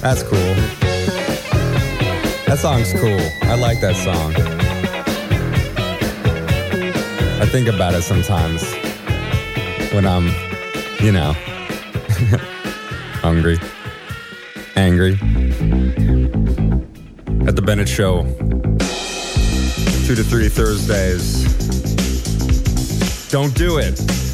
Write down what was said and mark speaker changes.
Speaker 1: That's cool. That song's cool. I like that song. I think about it sometimes when I'm, hungry, angry. At the Bennett Show, 2 to 3 Thursdays. Don't do it.